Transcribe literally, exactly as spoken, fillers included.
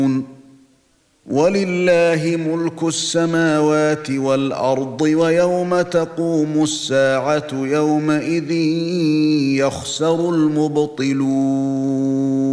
ولله ملك السماوات والارض ويوم تقوم الساعه يومئذ يخسر المبطلون